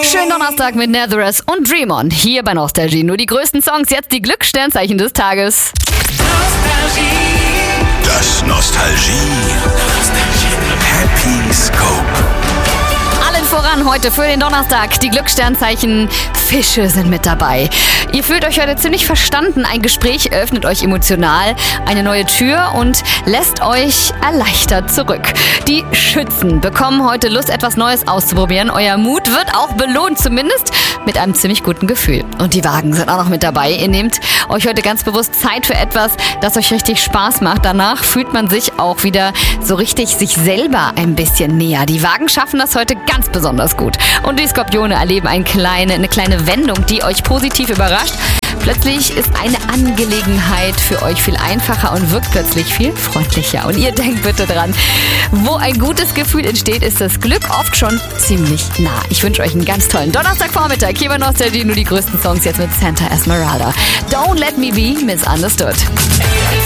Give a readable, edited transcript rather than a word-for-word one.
Schönen Donnerstag mit Nazareth und Dream On. Hier bei Nostalgie. Nur die größten Songs, jetzt die Glückssternzeichen des Tages. Das Nostalgie Happy Scope. Allen voran heute für den Donnerstag. Die Glückssternzeichen Fische sind mit dabei. Ihr fühlt euch heute ziemlich verstanden. Ein Gespräch öffnet euch emotional eine neue Tür und lässt euch erleichtert zurück. Die Schützen bekommen heute Lust, etwas Neues auszuprobieren. Euer Mut wird auch belohnt, zumindest mit einem ziemlich guten Gefühl. Und die Wagen sind auch noch mit dabei. Ihr nehmt euch heute ganz bewusst Zeit für etwas, das euch richtig Spaß macht. Danach fühlt man sich auch wieder so richtig sich selber ein bisschen näher. Die Wagen schaffen das heute ganz besonders gut. Und die Skorpione erleben eine kleine Wendung, die euch positiv überrascht. Plötzlich ist eine Angelegenheit für euch viel einfacher und wirkt plötzlich viel freundlicher. Und ihr denkt bitte dran, wo ein gutes Gefühl entsteht, ist das Glück oft schon ziemlich nah. Ich wünsche euch einen ganz tollen Donnerstagvormittag. Hier bei Nostalgie nur die größten Songs jetzt mit Santa Esmeralda. Don't let me be misunderstood.